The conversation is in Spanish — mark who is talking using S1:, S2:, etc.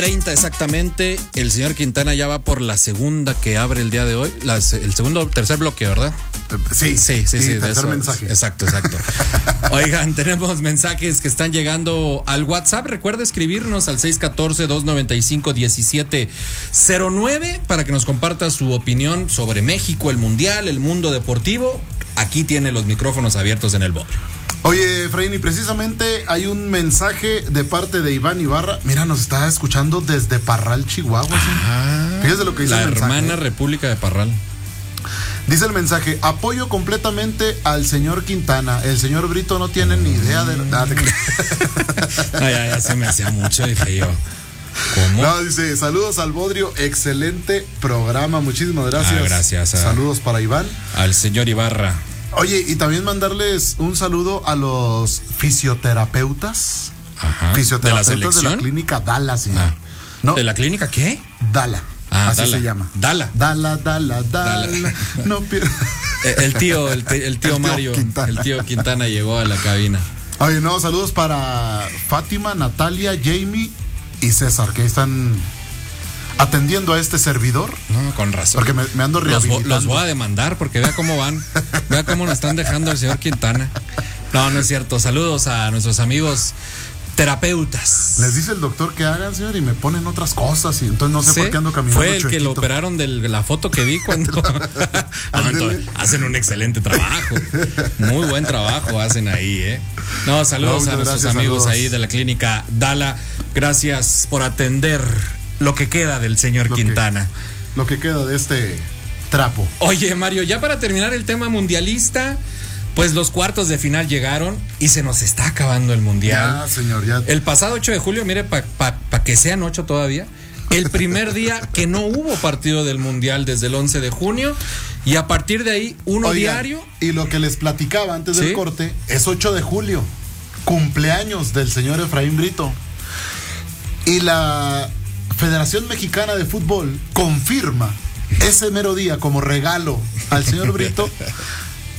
S1: 30 exactamente, el señor Quintana ya va por la segunda que abre el día de hoy, el segundo, tercer bloque, ¿verdad?
S2: Sí,
S1: tercer
S2: mensaje.
S1: Exacto. Oigan, tenemos mensajes que están llegando al WhatsApp. Recuerda escribirnos al 614-295-1709 para que nos comparta su opinión sobre México, el Mundial, el mundo deportivo. Aquí tiene los micrófonos abiertos en el Bodrio.
S2: Oye, Efraín, y precisamente hay un mensaje de parte de Iván Ibarra. Mira, nos está escuchando desde Parral, Chihuahua. Fíjese lo que dice
S1: la
S2: el mensaje.
S1: hermana República de Parral.
S2: Dice el mensaje: apoyo completamente al señor Quintana. El señor Brito no tiene ni idea de...
S1: ya se me hacía mucho, dije yo. ¿Cómo?
S2: No, dice: saludos al Bodrio, excelente programa, muchísimas gracias.
S1: Gracias.
S2: Saludos para Iván.
S1: Al señor Ibarra.
S2: Oye, y también mandarles un saludo a los fisioterapeutas.
S1: Ajá.
S2: Fisioterapeutas de la clínica Dala, sí.
S1: ¿No? ¿De la clínica qué?
S2: Dala. Así
S1: Dala.
S2: se llama.
S1: Dala.
S2: No
S1: el tío Mario,
S2: Quintana.
S1: el tío Quintana llegó a la cabina.
S2: Oye, no, saludos para Fátima, Natalia, Jamie y César, que están atendiendo a este servidor.
S1: No, con razón.
S2: Porque me ando rehabilitando.
S1: Los voy a demandar porque vea cómo van. Vea cómo nos están dejando al señor Quintana. No es cierto. Saludos a nuestros amigos terapeutas.
S2: Les dice el doctor que hagan, señor, y me ponen otras cosas, y entonces no sé por qué ando caminando.
S1: Fue el que lo operaron de la foto que vi cuando... entonces, hacen un excelente trabajo. Muy buen trabajo hacen ahí, No, saludos a nuestros amigos ahí de la clínica Dala. Gracias por atender lo que queda del señor Quintana.
S2: Lo que queda de este trapo.
S1: Oye, Mario, ya para terminar el tema mundialista, pues los cuartos de final llegaron y se nos está acabando el mundial.
S2: Ya, señor, ya.
S1: El pasado 8 de julio, mire, para que sean 8 todavía, el primer día que no hubo partido del mundial desde el 11 de junio, y a partir de ahí, uno diario.
S2: Y lo que les platicaba antes del corte, es 8 de julio, cumpleaños del señor Efraín Brito. Y la Federación Mexicana de Fútbol confirma ese mero día como regalo al señor Brito